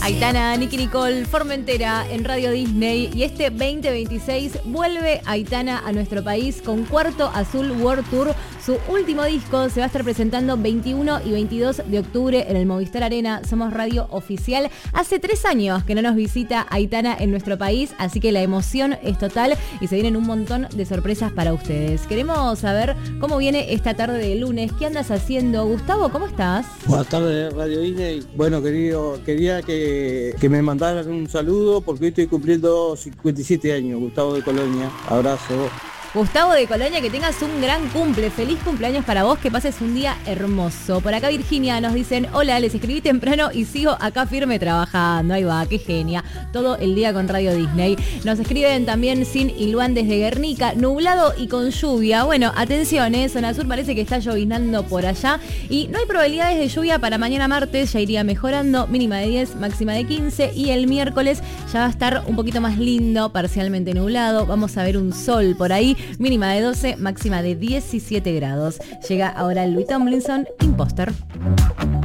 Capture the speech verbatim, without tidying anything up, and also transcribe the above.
Aitana, Nicky Nicole, Formentera en Radio Disney. Y este veinte veintiséis vuelve Aitana a nuestro país con Cuarto Azul World Tour. Su último disco se va a estar presentando veintiuno y veintidós de octubre en el Movistar Arena. Somos radio oficial. Hace tres años que no nos visita Aitana en nuestro país, así que la emoción es total y se vienen un montón de sorpresas para ustedes. Queremos saber cómo viene esta tarde de lunes. ¿Qué andas haciendo? Gustavo, ¿cómo estás? Buenas tardes, Radio Disney. Bueno, querido, quería que, que me mandaran un saludo porque hoy estoy cumpliendo cincuenta y siete años. Gustavo de Colonia, abrazo. Gustavo de Colonia, que tengas un gran cumple. Feliz cumpleaños para vos, que pases un día hermoso. Por acá Virginia nos dicen, hola, les escribí temprano y sigo acá firme trabajando. Ahí va, qué genia. Todo el día con Radio Disney. Nos escriben también Sin y Luan desde Guernica, nublado y con lluvia. Bueno, atención, ¿eh? Zona Sur parece que está lloviznando por allá y no hay probabilidades de lluvia para mañana martes, ya iría mejorando, mínima de diez, máxima de quince, y el miércoles ya va a estar un poquito más lindo, parcialmente nublado. Vamos a ver un sol por ahí. Mínima de doce, máxima de diecisiete grados. Llega ahora Louis Tomlinson, Imposter.